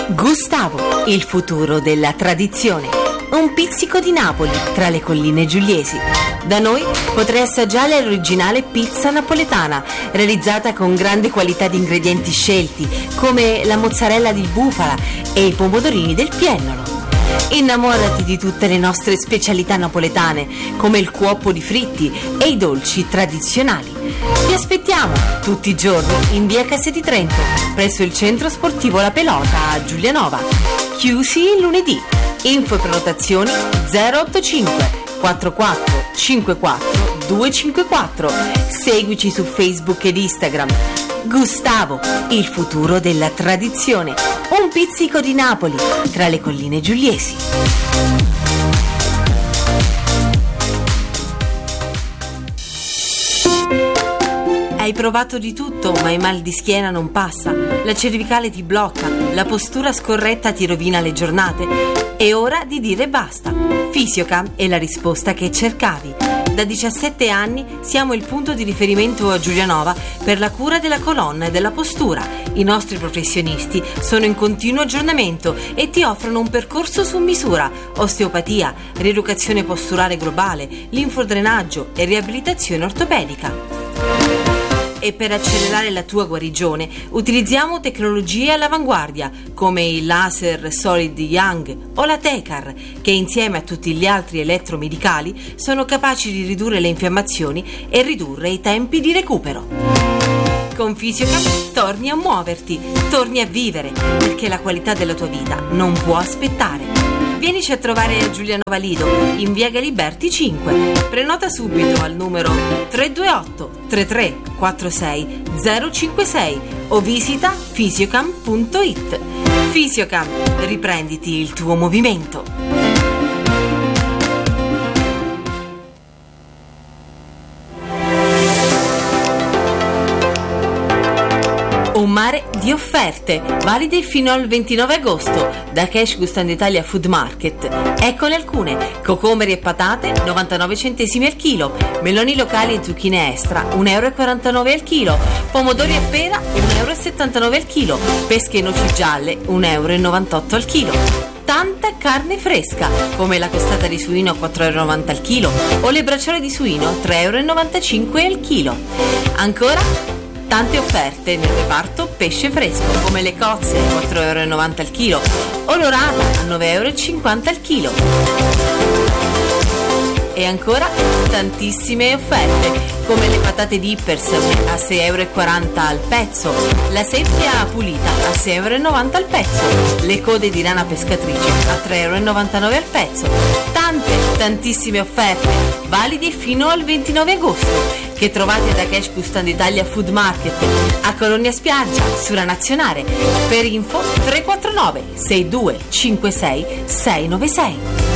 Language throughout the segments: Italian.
Gustavo, il futuro della tradizione. Un pizzico di Napoli tra le colline giuliesi. Da noi potrai assaggiare l'originale pizza napoletana, realizzata con grande qualità di ingredienti scelti, come la mozzarella di bufala e i pomodorini del Piennolo. Innamorati di tutte le nostre specialità napoletane, come il cuoppo di fritti e i dolci tradizionali. Vi aspettiamo tutti i giorni in via Casse Trento, presso il centro sportivo La Pelota a Giulianova. Chiusi il lunedì. Info e prenotazioni 085 44 54 254. Seguici su Facebook ed Instagram. Gustavo, il futuro della tradizione. Un pizzico di Napoli tra le colline giuliesi. Hai provato di tutto, ma il mal di schiena non passa, la cervicale ti blocca, la postura scorretta ti rovina le giornate. È ora di dire basta. Fisiocam è la risposta che cercavi. Da 17 anni siamo il punto di riferimento a Giulianova per la cura della colonna e della postura. I nostri professionisti sono in continuo aggiornamento e ti offrono un percorso su misura: osteopatia, rieducazione posturale globale, linfodrenaggio e riabilitazione ortopedica. E per accelerare la tua guarigione utilizziamo tecnologie all'avanguardia come il laser Solid Young o la Tecar, che insieme a tutti gli altri elettromedicali sono capaci di ridurre le infiammazioni e ridurre i tempi di recupero. Con Fisiocam torni a muoverti, torni a vivere, perché la qualità della tua vita non può aspettare. Vienici a trovare a Giulianova Lido, in via Galiberti 5. Prenota subito al numero 328 33 46 056 o visita fisiocam.it. Fisiocam, riprenditi il tuo movimento. Un mare di offerte, valide fino al 29 agosto, da Cash Gustando Italia Food Market. Eccole alcune: cocomeri e patate, 99 centesimi al chilo, meloni locali e zucchine extra, 1,49 euro al chilo, pomodori a pera, 1,79 euro al chilo, pesche e noci gialle, 1,98 euro al chilo. Tanta carne fresca, come la costata di suino, 4,90 euro al chilo, o le bracciole di suino, 3,95 euro al chilo. Ancora tante offerte nel reparto pesce fresco, come le cozze, 4,90 euro al chilo, o l'orata a 9,50 euro al chilo. E ancora tantissime offerte, come le patate dippers a 6,40 euro al pezzo, la seppia pulita a 6,90 euro al pezzo, le code di rana pescatrice a 3,99 euro al pezzo. Tantissime offerte, valide fino al 29 agosto, che trovate da Cash Gustando Italia Food Market a Colonia Spiaggia, sulla Nazionale. Per info 349 62 56 696.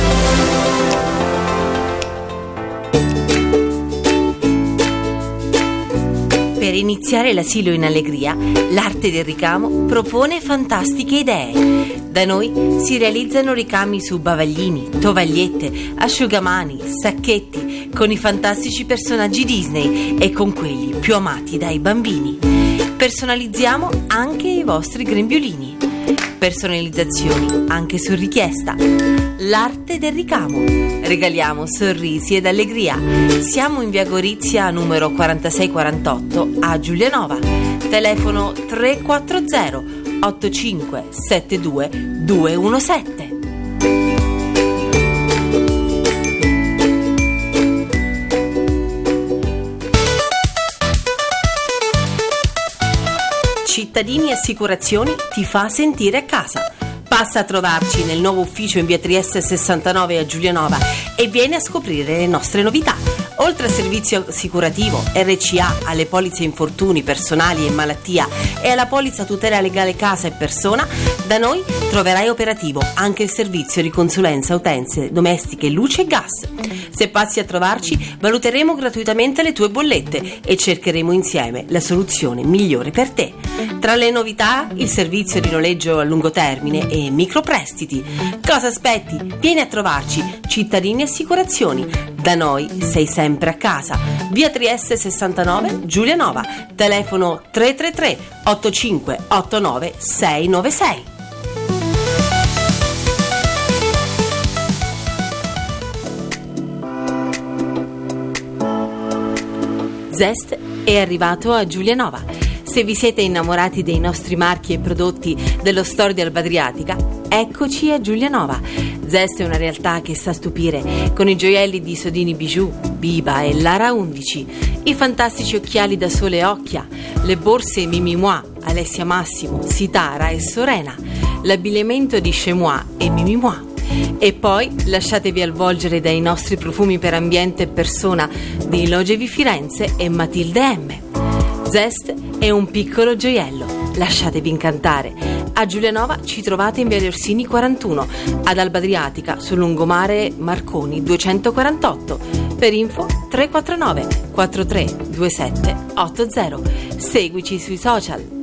Per iniziare l'asilo in allegria, l'Arte del Ricamo propone fantastiche idee. Da noi si realizzano ricami su bavaglini, tovagliette, asciugamani, sacchetti, con i fantastici personaggi Disney e con quelli più amati dai bambini. Personalizziamo anche i vostri grembiulini. Personalizzazioni anche su richiesta. L'Arte del Ricamo. Regaliamo sorrisi ed allegria. Siamo in via Gorizia numero 4648 a Giulianova. Telefono 340 85 72 217. Cittadini Assicurazioni ti fa sentire a casa. Passa a trovarci nel nuovo ufficio in via Trieste 69 a Giulianova e vieni a scoprire le nostre novità. Oltre al servizio assicurativo, RCA, alle polizze infortuni personali e malattia e alla polizza tutela legale casa e persona, da noi troverai operativo anche il servizio di consulenza utenze domestiche, luce e gas. Se passi a trovarci, valuteremo gratuitamente le tue bollette e cercheremo insieme la soluzione migliore per te. Tra le novità, il servizio di noleggio a lungo termine e microprestiti. Cosa aspetti? Vieni a trovarci, Cittadini Assicurazioni. Da noi sei sempre a casa. Via Trieste 69, Giulianova. Telefono 333 85 89 696. Zest è arrivato a Giulianova. Se vi siete innamorati dei nostri marchi e prodotti dello store di Alba Adriatica, eccoci a Giulianova. Zest è una realtà che sa stupire con i gioielli di Sodini Bijou, Biba e Lara 11, i fantastici occhiali da sole e occhia, le borse Mimi Moi, Alessia Massimo, Sitara e Sorena, l'abbigliamento di Chez Moi e Mimi Moi. E poi lasciatevi avvolgere dai nostri profumi per ambiente e persona di Logevi Firenze e Matilde M. Zest è un piccolo gioiello, lasciatevi incantare. A Giulianova ci trovate in Viale Orsini 41, ad Alba Adriatica sul lungomare Marconi 248. Per info 349 4327 80. Seguici sui social.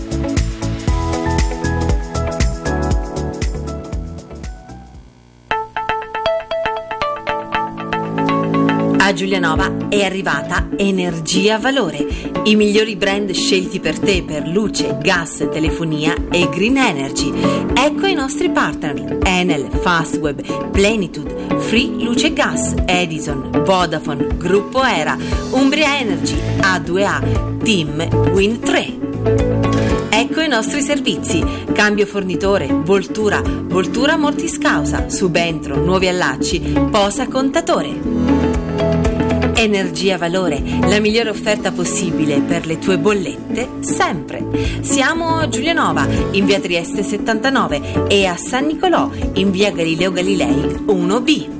A Giulianova è arrivata Energia Valore, i migliori brand scelti per te per luce, gas, telefonia e green energy. Ecco i nostri partner: Enel, Fastweb, Plenitude, Free Luce e Gas, Edison, Vodafone, Gruppo Era, Umbria Energy, A2A, Team, Win 3. Ecco i nostri servizi: cambio fornitore, voltura mortis causa, subentro, nuovi allacci, posa contatore. Energia Valore, la migliore offerta possibile per le tue bollette, sempre. Siamo a Giulianova, in via Trieste 79 e a San Nicolò, in via Galileo Galilei 1B.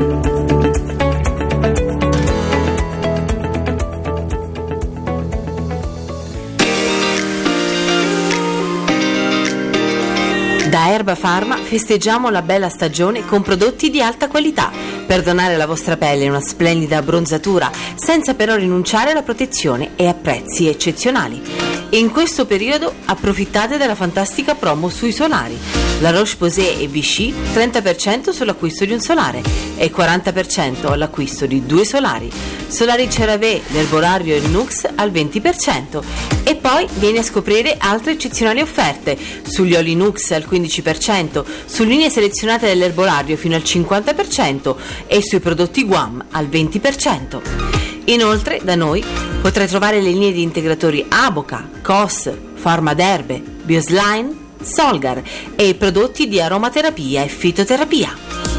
Da Erba Pharma festeggiamo la bella stagione con prodotti di alta qualità per donare alla vostra pelle una splendida abbronzatura, senza però rinunciare alla protezione e a prezzi eccezionali. In questo periodo approfittate della fantastica promo sui solari. La Roche-Posay e Vichy 30% sull'acquisto di un solare e 40% all'acquisto di 2 solari. Solari CeraVe, l'erbolario e il Nux al 20%. E poi vieni a scoprire altre eccezionali offerte sugli oli Nux al 15%, su linee selezionate dell'erbolario fino al 50% e sui prodotti Guam al 20%. Inoltre da noi potrai trovare le linee di integratori Aboca, COS, Pharmaderbe, Bioslime, Solgar e i prodotti di aromaterapia e fitoterapia.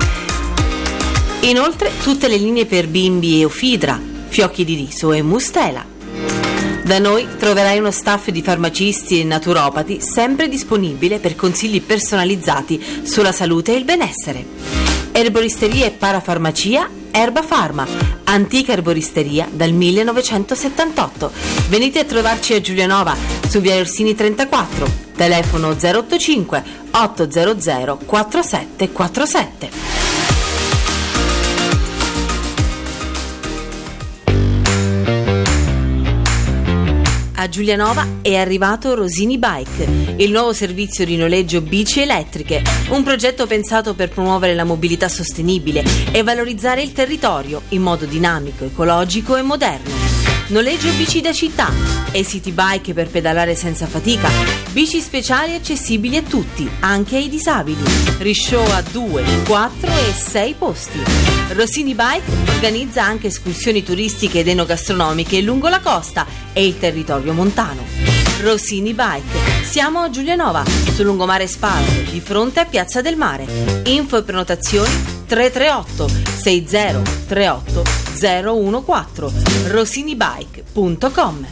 Inoltre tutte le linee per bimbi e Eufidra, fiocchi di riso e mustela. Da noi troverai uno staff di farmacisti e naturopati sempre disponibile per consigli personalizzati sulla salute e il benessere. Erboristeria e parafarmacia Erba Pharma, antica erboristeria dal 1978. Venite a trovarci a Giulianova, su via Orsini 34, telefono 085 800 4747. A Giulianova è arrivato Rosini Bike, il nuovo servizio di noleggio bici elettriche, un progetto pensato per promuovere la mobilità sostenibile e valorizzare il territorio in modo dinamico, ecologico e moderno. Noleggio bici da città e city bike per pedalare senza fatica, bici speciali accessibili a tutti, anche ai disabili, rishow a 2, 4 e 6 posti. Rosini Bike organizza anche escursioni turistiche ed enogastronomiche lungo la costa e il territorio montano. Rosini Bike, siamo a Giulianova, sul lungomare Spalto, di fronte a Piazza del Mare. Info e prenotazioni 338 6038 014 rosinibike.com.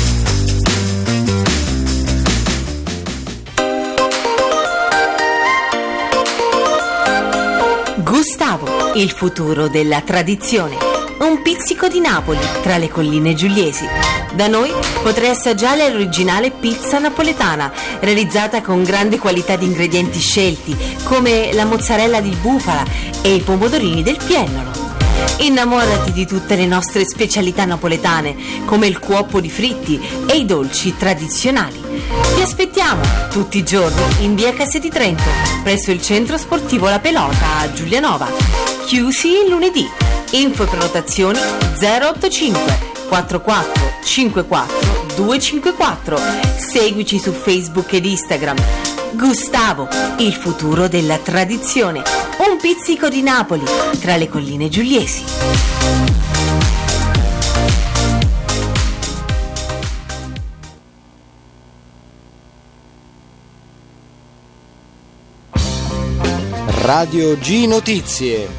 Gustavo, il futuro della tradizione. Un pizzico di Napoli tra le colline giuliesi. Da noi potrai assaggiare l'originale pizza napoletana, realizzata con grande qualità di ingredienti scelti, come la mozzarella di bufala e i pomodorini del Piennolo. Innamorati di tutte le nostre specialità napoletane, come il cuoppo di fritti e i dolci tradizionali. Ti aspettiamo tutti i giorni in via Casse di Trento, presso il centro sportivo La Pelota a Giulianova. Chiusi il lunedì. Info e prenotazioni 085 44 54 254. Seguici su Facebook ed Instagram. Gustavo, il futuro della tradizione. Un pizzico di Napoli tra le colline giuliesi. Radio G Notizie.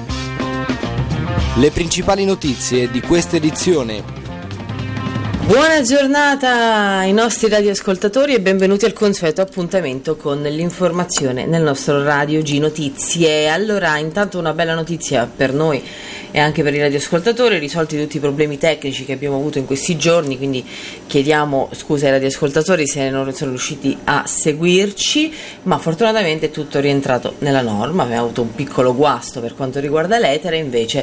Le principali notizie di questa edizione. Buona giornata ai nostri radioascoltatori e benvenuti al consueto appuntamento con l'informazione nel nostro Radio G Notizie. Allora, intanto una bella notizia per noi e anche per i radioascoltatori: risolti tutti i problemi tecnici che abbiamo avuto in questi giorni, quindi chiediamo scusa ai radioascoltatori se non sono riusciti a seguirci, ma fortunatamente è tutto rientrato nella norma. Abbiamo avuto un piccolo guasto per quanto riguarda l'etere, invece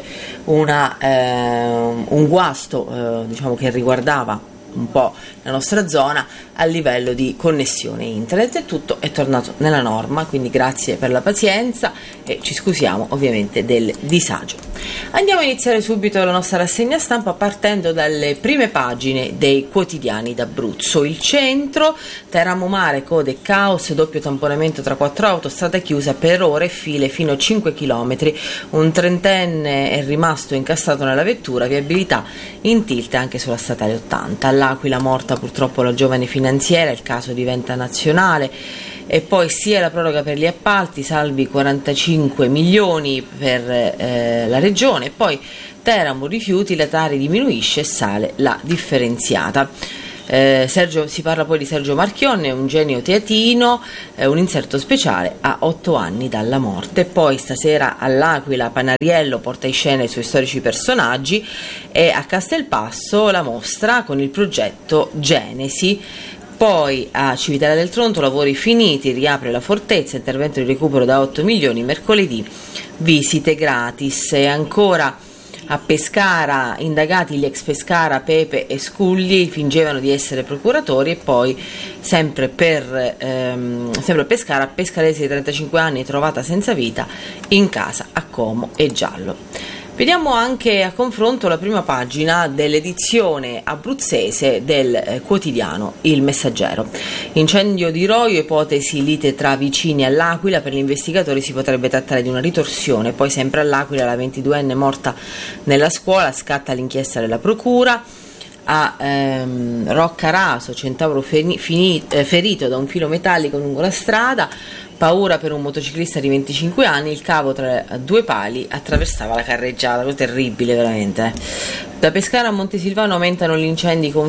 un guasto diciamo che riguardava un po' la nostra zona a livello di connessione internet, e tutto è tornato nella norma, quindi grazie per la pazienza e ci scusiamo ovviamente del disagio. Andiamo a iniziare subito la nostra rassegna stampa partendo dalle prime pagine dei quotidiani d'Abruzzo. Il centro: Teramo Mare, code e caos, doppio tamponamento tra 4 auto, strada chiusa per ore, file fino a 5 km, un trentenne è rimasto incastrato nella vettura, viabilità in tilt anche sulla statale 80. All'Aquila morta purtroppo la giovane finanziera, il caso diventa nazionale. E poi sia la proroga per gli appalti, salvi 45 milioni per la regione, e poi Teramo rifiuti, la Tari diminuisce e sale la differenziata. Si parla poi di Sergio Marchionne, un genio teatino, un inserto speciale a 8 anni dalla morte. Poi stasera all'Aquila Panariello porta in scena i suoi storici personaggi, e a Castelpasso la mostra con il progetto Genesi. Poi a Civitella del Tronto lavori finiti, riapre la fortezza, intervento di recupero da 8 milioni, mercoledì visite gratis. E ancora a Pescara, indagati gli ex Pescara Pepe e Sculli, fingevano di essere procuratori. E poi sempre a Pescara, pescarese di 35 anni trovata senza vita in casa a Como e Giallo. Vediamo anche a confronto la prima pagina dell'edizione abruzzese del quotidiano Il Messaggero. Incendio di Roio, ipotesi lite tra vicini all'Aquila, per gli investigatori si potrebbe trattare di una ritorsione. Poi sempre all'Aquila la 22enne morta nella scuola, scatta l'inchiesta della procura. A Roccaraso, centauro ferito da un filo metallico lungo la strada, paura per un motociclista di 25 anni, il cavo tra 2 pali attraversava la carreggiata. Questo è terribile veramente. Da Pescara a Montesilvano aumentano gli incidenti con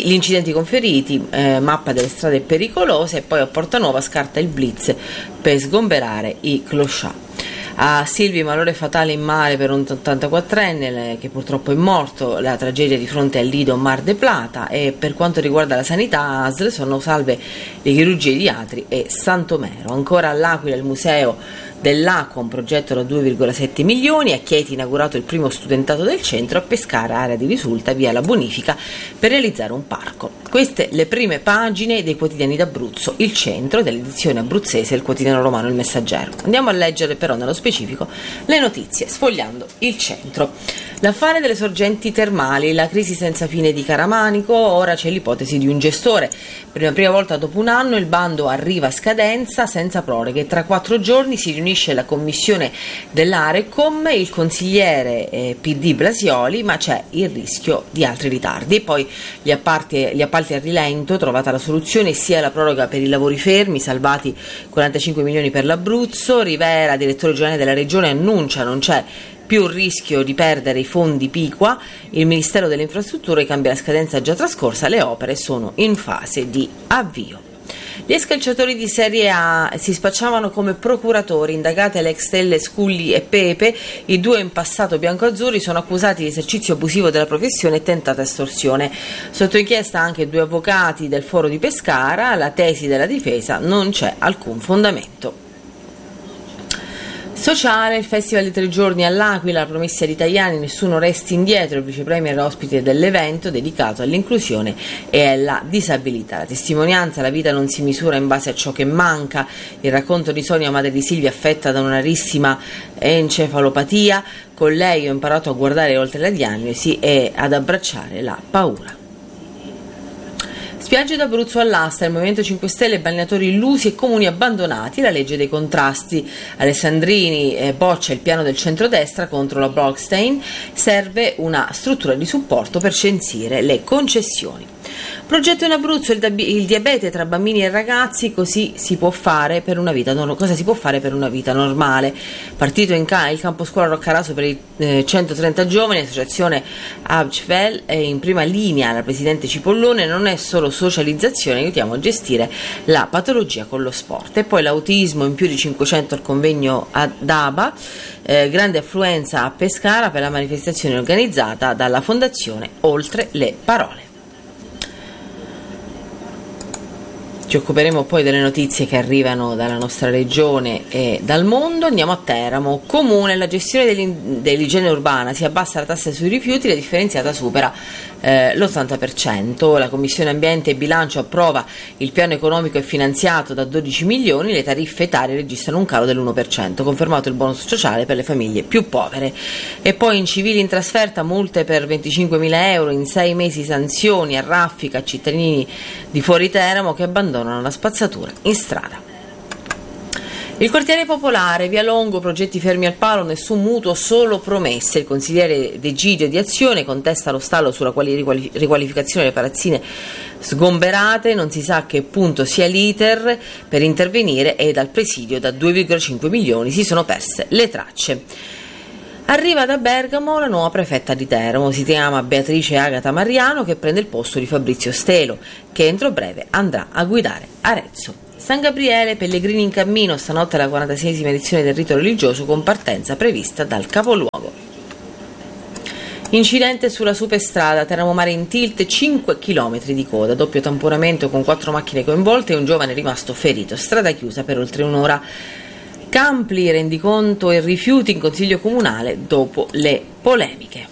feriti, mappa delle strade pericolose. E poi a Portanova scarta il blitz per sgomberare i clochard. A Silvi, malore fatale in mare per un 84enne che purtroppo è morto, la tragedia di fronte al Lido Mar de Plata. E per quanto riguarda la sanità, ASL sono salve le chirurgie di Atri e Santomero. Ancora all'Aquila il museo dell'acqua, un progetto da 2,7 milioni, a Chieti inaugurato il primo studentato del centro, a Pescara area di risulta, via la bonifica per realizzare un parco. Queste le prime pagine dei quotidiani d'Abruzzo, il centro dell'edizione abruzzese, il quotidiano romano Il Messaggero. Andiamo a leggere però nello specifico le notizie, sfogliando il centro. L'affare delle sorgenti termali, la crisi senza fine di Caramanico, ora c'è l'ipotesi di un gestore. Per la prima volta dopo un anno il bando arriva a scadenza senza proroghe. Tra 4 giorni si riunisce la commissione dell'Arecom, il consigliere PD Blasioli, ma c'è il rischio di altri ritardi. E poi gli appalti a rilento, trovata la soluzione, sia la proroga per i lavori fermi, salvati 45 milioni per l'Abruzzo. Rivera, direttore generale della regione, annuncia non c'è più il rischio di perdere i fondi Piqua. Il Ministero delle Infrastrutture cambia la scadenza già trascorsa, le opere sono in fase di avvio. Gli ex-calciatori di Serie A si spacciavano come procuratori, indagate le ex stelle Sculli e Pepe. I 2 in passato bianco-azzurri sono accusati di esercizio abusivo della professione e tentata estorsione. Sotto inchiesta anche 2 avvocati del Foro di Pescara, la tesi della difesa: non c'è alcun fondamento. Sociale, il festival di 3 giorni all'Aquila, la promessa agli italiani: nessuno resti indietro. Il vicepremier ospite dell'evento dedicato all'inclusione e alla disabilità. La testimonianza: la vita non si misura in base a ciò che manca. Il racconto di Sonia, madre di Silvia, affetta da una rarissima encefalopatia. Con lei ho imparato a guardare oltre la diagnosi e ad abbracciare la paura. Spiagge d'Abruzzo all'asta, il Movimento 5 Stelle, balneatori illusi e comuni abbandonati, la legge dei contrasti. Alessandrini boccia il piano del centrodestra contro la Blockstein, serve una struttura di supporto per censire le concessioni. Progetto in Abruzzo, il diabete tra bambini e ragazzi, così si può fare per una vita cosa si può fare per una vita normale. Partito il campo scuola Roccaraso per i 130 giovani, l'associazione Abcvel è in prima linea, la presidente Cipollone. Non è solo socializzazione, aiutiamo a gestire la patologia con lo sport. E poi l'autismo, in più di 500 al convegno ad Aba, grande affluenza a Pescara per la manifestazione organizzata dalla fondazione Oltre le Parole. Ci occuperemo poi delle notizie che arrivano dalla nostra regione e dal mondo. Andiamo a Teramo. Comune, la gestione dell'igiene urbana, si abbassa la tassa sui rifiuti, la differenziata supera l'80%. La Commissione Ambiente e Bilancio approva il piano economico e finanziato da 12 milioni, le tariffe etarie registrano un calo dell'1%, confermato il bonus sociale per le famiglie più povere. E poi in civili in trasferta, multe per 25.000 euro, in 6 mesi sanzioni a raffica a cittadini di fuori Teramo che abbandonano la spazzatura in strada. Il quartiere popolare, via Longo, progetti fermi al palo, nessun mutuo, solo promesse. Il consigliere D'Egidio di Azione contesta lo stallo sulla riqualificazione delle palazzine sgomberate, non si sa a che punto sia l'iter per intervenire e dal presidio da 2,5 milioni si sono perse le tracce. Arriva da Bergamo la nuova prefetta di Teramo, si chiama Beatrice Agata Mariano, che prende il posto di Fabrizio Stelo, che entro breve andrà a guidare Arezzo. San Gabriele, pellegrini in cammino, stanotte la 46esima edizione del rito religioso con partenza prevista dal capoluogo. Incidente sulla superstrada Teramo Mare in tilt, 5 km di coda, doppio tamponamento con 4 macchine coinvolte e un giovane rimasto ferito, strada chiusa per oltre un'ora. Campli, rendiconto e rifiuti in consiglio comunale dopo le polemiche.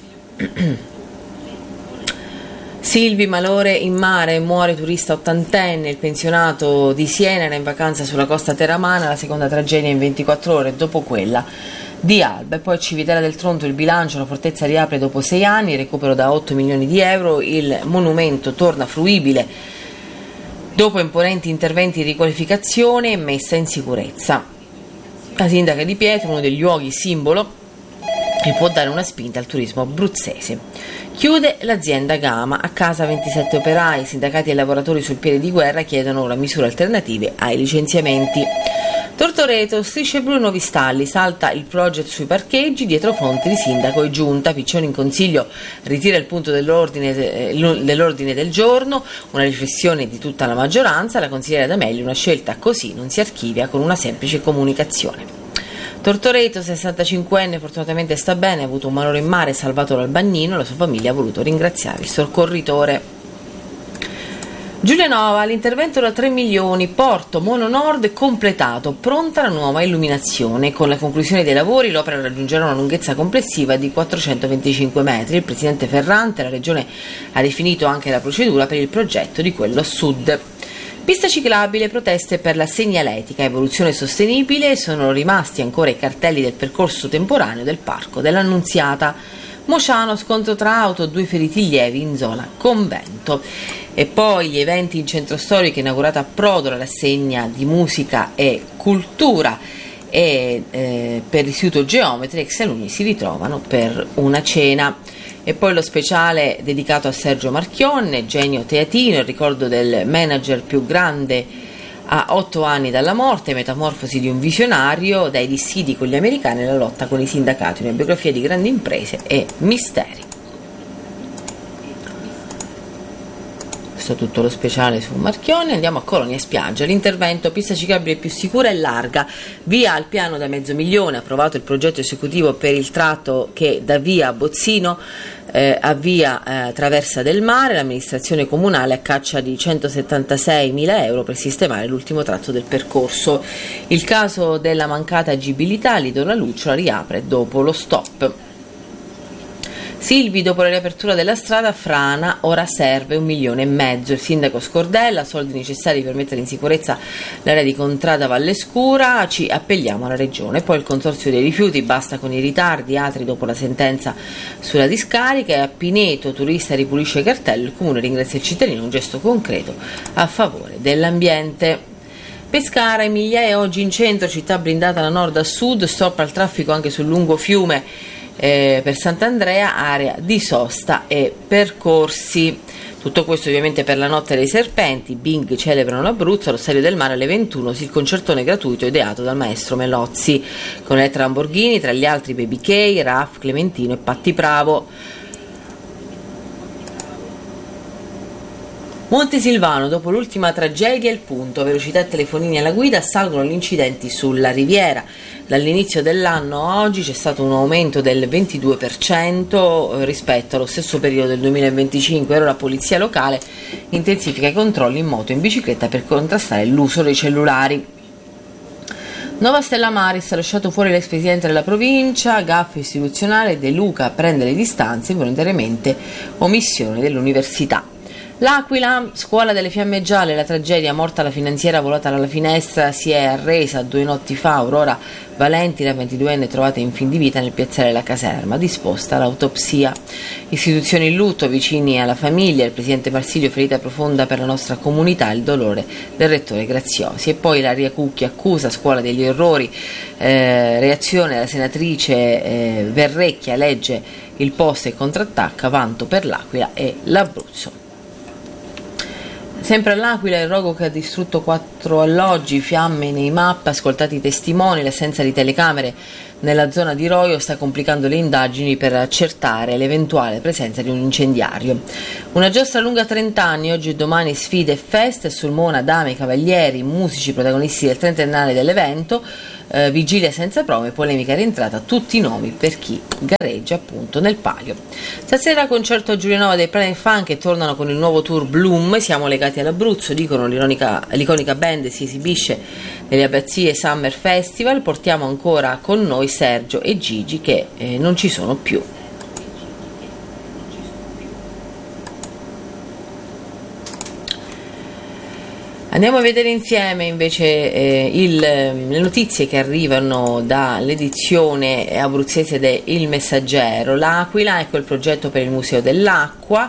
Silvi, malore in mare, muore turista ottantenne, il pensionato di Siena era in vacanza sulla costa teramana, la seconda tragedia in 24 ore dopo quella di Alba. E poi Civitella del Tronto, il bilancio, la fortezza riapre dopo 6 anni, recupero da 8 milioni di euro, il monumento torna fruibile dopo imponenti interventi di riqualificazione e messa in sicurezza. La sindaca Di Pietro, uno degli luoghi simbolo che può dare una spinta al turismo abruzzese. Chiude l'azienda Gama, a casa 27 operai, sindacati e lavoratori sul piede di guerra chiedono ora misure alternative ai licenziamenti. Tortoreto, strisce blu e nuovi stalli, salta il progetto sui parcheggi, dietro fonti di sindaco e giunta, Piccioni in consiglio ritira il punto dell'ordine del giorno, una riflessione di tutta la maggioranza, la consigliera D'Amelio, una scelta così non si archivia con una semplice comunicazione. Tortoreto, 65enne, fortunatamente sta bene, ha avuto un malore in mare, salvato dal bagnino, la sua famiglia ha voluto ringraziare il soccorritore. Giulianova, l'intervento da 3 milioni, porto Mono Nord completato, pronta la nuova illuminazione. Con la conclusione dei lavori l'opera raggiungerà una lunghezza complessiva di 425 metri. Il presidente Ferrante, la regione, ha definito anche la procedura per il progetto di quello a sud. Pista ciclabile, proteste per la segnaletica, evoluzione sostenibile, sono rimasti ancora i cartelli del percorso temporaneo del Parco dell'Annunziata. Mociano, scontro tra auto, 2 feriti lievi in zona convento. E poi gli eventi in centro storico, inaugurata a Prodo la rassegna di musica e cultura e per l'Istituto Geometri, ex alunni si ritrovano per una cena. E poi lo speciale dedicato a Sergio Marchionne, genio teatino, il ricordo del manager più grande a 8 anni dalla morte, metamorfosi di un visionario, dai dissidi con gli americani alla lotta con i sindacati, una biografia di grandi imprese e misteri. Questo è tutto lo speciale su Marchionne. Andiamo a Colonia Spiaggia, l'intervento pista ciclabile più sicura e larga, via al piano da $500.000, approvato il progetto esecutivo per il tratto che da via a Bozzino a via Traversa del Mare, l'amministrazione comunale a caccia di €176.000 per sistemare l'ultimo tratto del percorso. Il caso della mancata agibilità, Lido Raluccio riapre dopo lo stop. Silvi, dopo la riapertura della strada, frana, ora serve $1,5 milioni. Il sindaco Scordella, soldi necessari per mettere in sicurezza l'area di Contrada Valle Scura, ci appelliamo alla regione. Poi il consorzio dei rifiuti, basta con i ritardi, altri dopo la sentenza sulla discarica, e a Pineto, turista ripulisce i cartelli, il comune ringrazia il cittadino, un gesto concreto a favore dell'ambiente. Pescara, Emilia, oggi in centro, città blindata da nord a sud, stop al traffico anche sul lungo fiume per Sant'Andrea, area di sosta e percorsi. Tutto questo ovviamente per la notte dei serpenti. Bing celebrano l'Abruzzo, allo Stadio del Mare alle 21 il concertone gratuito ideato dal maestro Melozzi con Elettra Lamborghini, tra gli altri Baby K, Raf, Clementino e Patti Bravo. Montesilvano, dopo l'ultima tragedia, il punto, velocità e telefonini alla guida, salgono gli incidenti sulla Riviera. Dall'inizio dell'anno a oggi c'è stato un aumento del 22% rispetto allo stesso periodo del 2025. Ora la polizia locale intensifica i controlli in moto e in bicicletta per contrastare l'uso dei cellulari. Nova Stella Maris ha lasciato fuori l'ex presidente della provincia, gaffe istituzionale, De Luca prende le distanze, involontariamente omissione dell'università. L'Aquila, scuola delle fiamme gialle, la tragedia, morta la finanziera volata dalla finestra, si è arresa 2 notti fa. Aurora Valenti, la 22enne, trovata in fin di vita nel piazzale della caserma, disposta l'autopsia. Istituzioni in lutto, vicini alla famiglia, il presidente Marsilio, ferita profonda per la nostra comunità, il dolore del rettore Graziosi. E poi Ilaria Cucchi accusa scuola degli errori, reazione della senatrice Verrecchia, legge il post e contrattacca, vanto per l'Aquila e l'Abruzzo. Sempre all'Aquila, il rogo che ha distrutto 4 alloggi, fiamme nei map, ascoltati i testimoni, l'assenza di telecamere nella zona di Roio sta complicando le indagini per accertare l'eventuale presenza di un incendiario. Una giostra lunga 30 anni, oggi e domani sfide e feste, sul Mona dame, cavalieri, musici protagonisti del trentennale dell'evento, vigilia senza prove, polemica rientrata, tutti i nomi per chi gareggia appunto nel palio. Stasera concerto a Giulianova dei Planet Funk che tornano con il nuovo tour Bloom, siamo legati all'Abruzzo, dicono l'iconica band si esibisce nelle abbazie Summer Festival, portiamo ancora con noi Sergio e Gigi che non ci sono più. Andiamo a vedere insieme invece le notizie che arrivano dall'edizione abruzzese de Il Messaggero. L'Aquila, ecco il progetto per il Museo dell'Acqua,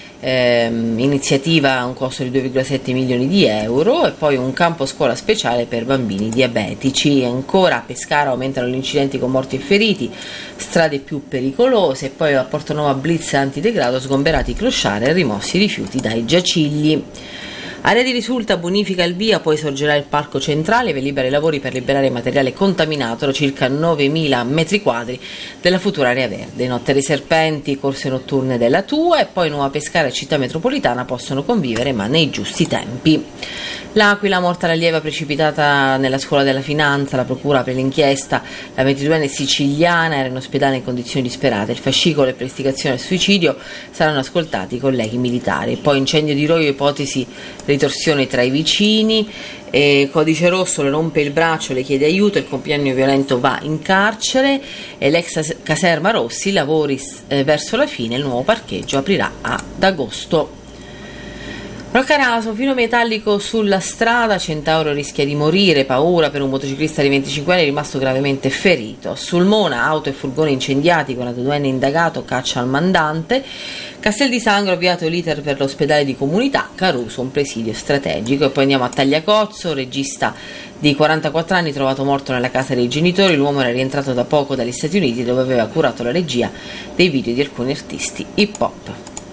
iniziativa a un costo di 2,7 milioni di euro, e poi un campo scuola speciale per bambini diabetici. Ancora a Pescara aumentano gli incidenti con morti e feriti, strade più pericolose, e poi a Portonova blitz antidegrado, sgomberati i clochard e rimossi i rifiuti dai giacigli. Area di Risulta bonifica il via, poi sorgerà il parco centrale, velibera i lavori per liberare materiale contaminato da circa 9.000 metri quadri della futura area verde. Notte dei serpenti, corse notturne della Tua, e poi Nuova Pescara e Città Metropolitana possono convivere ma nei giusti tempi. L'Aquila, morta l'allieva precipitata nella scuola della finanza, la procura apre l'inchiesta, la 22enne siciliana era in ospedale in condizioni disperate, il fascicolo e per istigazione al suicidio saranno ascoltati i colleghi militari. Poi incendio di Roio, ipotesi ritorsione tra i vicini, Codice Rosso le rompe il braccio, le chiede aiuto, il compagno violento va in carcere, e l'ex caserma Rossi, lavori verso la fine, il nuovo parcheggio aprirà ad agosto. Roccaraso, filo metallico sulla strada, Centauro rischia di morire, paura per un motociclista di 25 anni rimasto gravemente ferito. Sul Mona, auto e furgone incendiati, 42enne indagato, caccia al mandante. Castel di Sangro, avviato l'iter per l'ospedale di comunità, Caruso un presidio strategico. E poi andiamo a Tagliacozzo, regista di 44 anni trovato morto nella casa dei genitori, l'uomo era rientrato da poco dagli Stati Uniti dove aveva curato la regia dei video di alcuni artisti hip hop.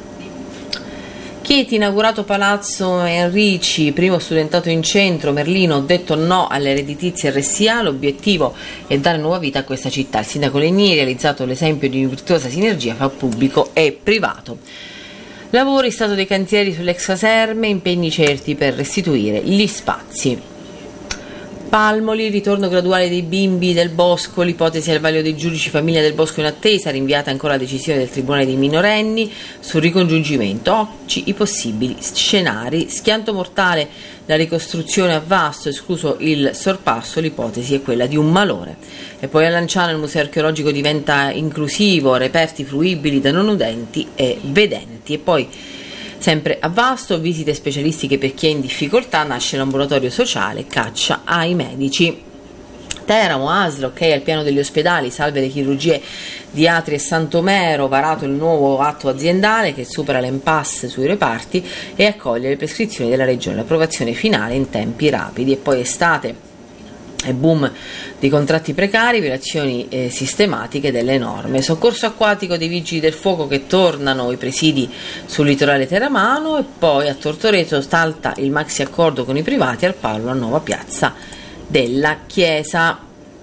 Chieti, inaugurato Palazzo Enrici, primo studentato in centro, Merlino, detto no alle redditizie RSA, l'obiettivo è dare nuova vita a questa città. Il sindaco Legni ha realizzato l'esempio di virtuosa sinergia fra pubblico e privato. Lavori, stato dei cantieri sull'ex caserme, impegni certi per restituire gli spazi. Palmoli, ritorno graduale dei bimbi del Bosco, l'ipotesi al vaglio dei giudici, famiglia del Bosco in attesa, rinviata ancora la decisione del Tribunale dei minorenni sul ricongiungimento. Oggi i possibili scenari, schianto mortale, la ricostruzione a Vasto, escluso il sorpasso, l'ipotesi è quella di un malore. E poi a Lanciano il museo archeologico diventa inclusivo, reperti fruibili da non udenti e vedenti. E poi sempre a Vasto, visite specialistiche per chi è in difficoltà, nasce l'ambulatorio sociale, caccia ai medici. Teramo, ASL, ok al piano degli ospedali, salve le chirurgie di Atri e Santomero, varato il nuovo atto aziendale che supera l'impasse sui reparti e accoglie le prescrizioni della Regione, l'approvazione finale in tempi rapidi. E poi estate e boom di contratti precari, violazioni sistematiche delle norme. Soccorso acquatico dei vigili del fuoco che tornano i presidi sul litorale teramano, e poi a Tortoreto salta il maxi accordo con i privati al palo a nuova piazza della Chiesa.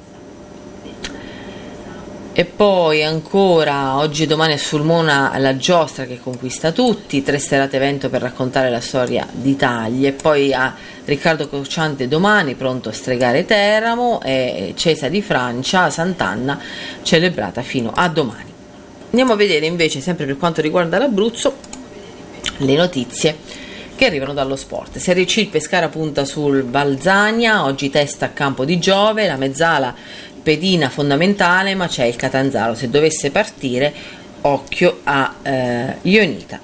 E poi ancora oggi e domani a Sulmona la giostra che conquista tutti, 3 serate evento per raccontare la storia d'Italia, e poi a Riccardo Cocciante domani pronto a stregare Teramo, e Cesa di Francia a Sant'Anna celebrata fino a domani. Andiamo a vedere invece, sempre per quanto riguarda l'Abruzzo, le notizie che arrivano dallo sport. Serie C, il Pescara punta sul Valzania, oggi testa a Campo di Giove, la mezzala pedina fondamentale, ma c'è il Catanzaro, se dovesse partire occhio a Ionita.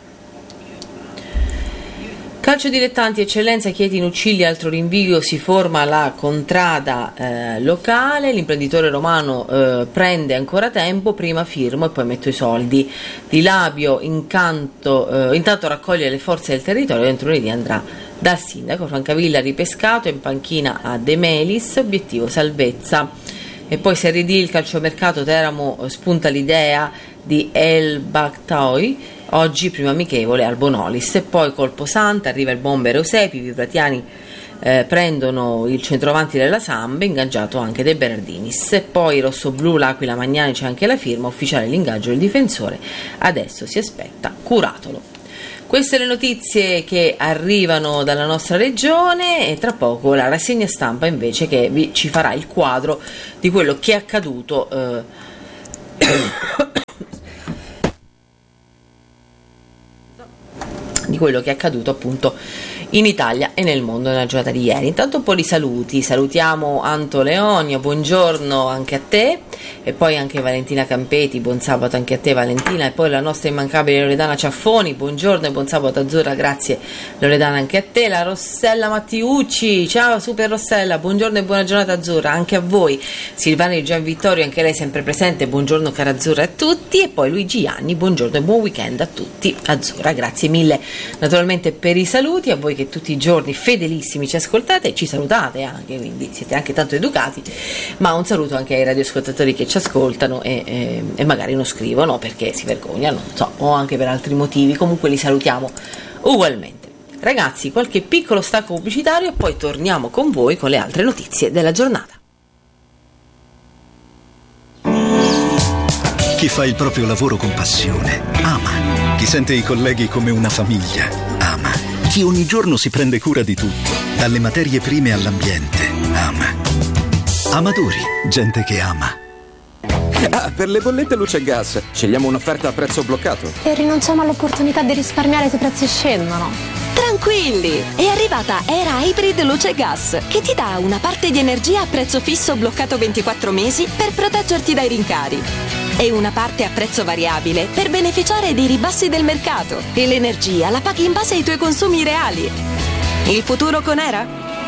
Calcio dilettanti, eccellenza, Chieti in Uccigli, altro rinvio, si forma la contrada locale, l'imprenditore romano prende ancora tempo, prima firmo e poi metto i soldi. Di Labio intanto raccoglie le forze del territorio, dentro lunedì andrà dal sindaco. Francavilla ripescato, in panchina a De Melis, obiettivo salvezza. E poi Serie D, il calciomercato, Teramo spunta l'idea di El Bakhtaoui, oggi primo amichevole al Bonolis. E poi colpo Santa, arriva il bomber Eusepi, i vibratiani prendono il centroavanti della Sambe, ingaggiato anche De Bernardinis. E poi rossoblu, l'Aquila Magnani, c'è anche la firma, ufficiale l'ingaggio del difensore, adesso si aspetta Curatolo. Queste le notizie che arrivano dalla nostra regione, e tra poco la rassegna stampa invece che ci farà il quadro di quello che è accaduto appunto in Italia e nel mondo nella giornata di ieri. Intanto un po' di saluti. Salutiamo Anto Leonio, buongiorno anche a te, e poi anche Valentina Campeti, buon sabato anche a te Valentina, e poi la nostra immancabile Loredana Ciaffoni, buongiorno e buon sabato azzurra, grazie Loredana anche a te. La Rossella Mattiucci, ciao super Rossella, buongiorno e buona giornata azzurra anche a voi. Silvana di Gian Vittorio, anche lei sempre presente, buongiorno cara azzurra a tutti. E poi Luigi Anni, buongiorno e buon weekend a tutti azzurra, grazie mille naturalmente per i saluti a voi che tutti i giorni fedelissimi ci ascoltate e ci salutate anche, quindi siete anche tanto educati. Ma un saluto anche ai radioascoltatori che ci ascoltano e magari non scrivono perché si vergognano, non so, o anche per altri motivi, comunque li salutiamo ugualmente. Ragazzi, qualche piccolo stacco pubblicitario e poi torniamo con voi con le altre notizie della giornata. Chi fa il proprio lavoro con passione ama. Chi sente i colleghi come una famiglia ama. Chi ogni giorno si prende cura di tutto, dalle materie prime all'ambiente, ama. Amadori, gente che ama. Ah, per le bollette luce e gas, scegliamo un'offerta a prezzo bloccato. E rinunciamo all'opportunità di risparmiare se i prezzi scendono. Tranquilli! È arrivata Era Hybrid Luce e Gas, che ti dà una parte di energia a prezzo fisso bloccato 24 mesi per proteggerti dai rincari, e una parte a prezzo variabile per beneficiare dei ribassi del mercato, e l'energia la paghi in base ai tuoi consumi reali. Il futuro con Era?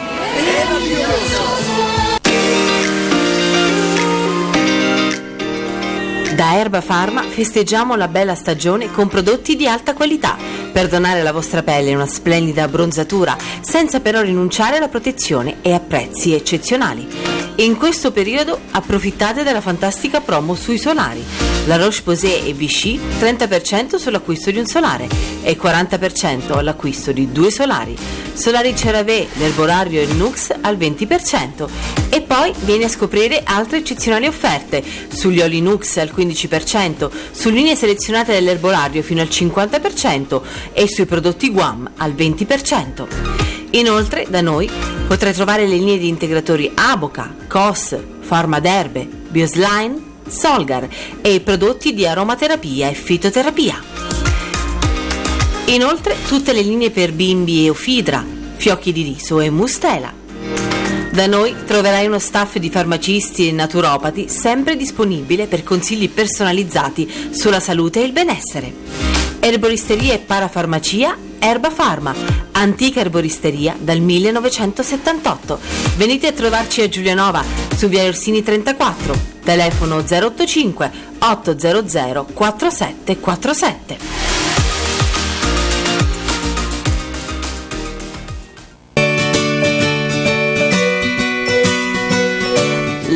Da Erba Pharma festeggiamo la bella stagione con prodotti di alta qualità per donare alla vostra pelle una splendida abbronzatura senza però rinunciare alla protezione e a prezzi eccezionali. In questo periodo approfittate della fantastica promo sui solari. La Roche-Posay e Vichy 30% sull'acquisto di un solare e 40% all'acquisto di 2 solari. Solari CeraVe, l'erbolario e il Nux al 20%. E poi vieni a scoprire altre eccezionali offerte sugli oli Nux al 15%, su linee selezionate dell'erbolario fino al 50% e sui prodotti Guam al 20%. Inoltre da noi potrai trovare le linee di integratori Aboca, COS, Pharmaderbe, Bioslime, Solgar e i prodotti di aromaterapia e fitoterapia. Inoltre tutte le linee per bimbi e Eufidra, fiocchi di riso e mustela. Da noi troverai uno staff di farmacisti e naturopati sempre disponibile per consigli personalizzati sulla salute e il benessere. Erboristeria e parafarmacia Erba Pharma, antica erboristeria dal 1978. Venite a trovarci a Giulianova, su via Orsini 34, telefono 085 800 4747.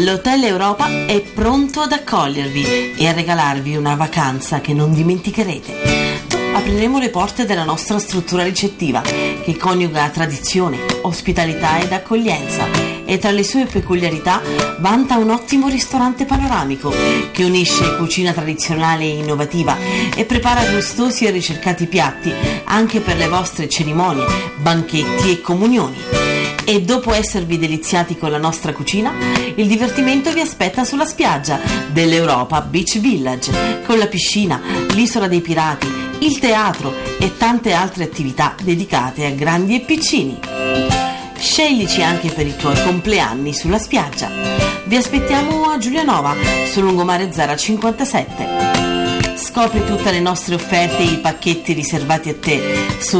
l'Hotel Europa è pronto ad accogliervi e a regalarvi una vacanza che non dimenticherete. Apriremo le porte della nostra struttura ricettiva, che coniuga tradizione, ospitalità ed accoglienza, e tra le sue peculiarità vanta un ottimo ristorante panoramico che unisce cucina tradizionale e innovativa e prepara gustosi e ricercati piatti anche per le vostre cerimonie, banchetti e comunioni. E dopo esservi deliziati con la nostra cucina, il divertimento vi aspetta sulla spiaggia dell'Europa Beach Village, con la piscina, l'isola dei pirati, il teatro e tante altre attività dedicate a grandi e piccini. Sceglici anche per i tuoi compleanni sulla spiaggia. Vi aspettiamo a Giulianova, sul lungomare Zara 57. Scopri tutte le nostre offerte e i pacchetti riservati a te su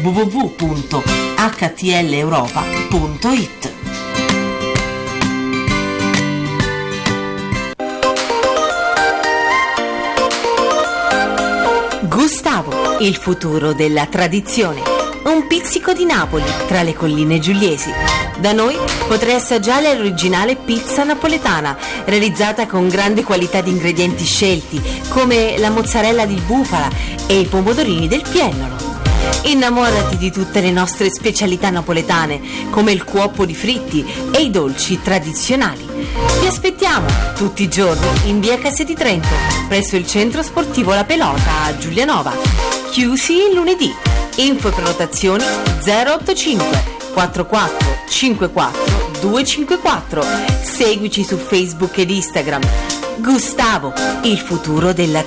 www.htleuropa.it. Gustavo, il futuro della tradizione. Un pizzico di Napoli tra le colline giuliesi. Da noi potrai assaggiare l'originale pizza napoletana, realizzata con grande qualità di ingredienti scelti, come la mozzarella di bufala e i pomodorini del Piennolo. Innamorati di tutte le nostre specialità napoletane, come il cuoppo di fritti e i dolci tradizionali. Vi aspettiamo tutti i giorni in via Casse di Trento, presso il centro sportivo La Pelota a Giulianova. Chiusi il lunedì. Info e prenotazioni 085 44 54 254. Seguici su Facebook ed Instagram. Gustavo, il futuro della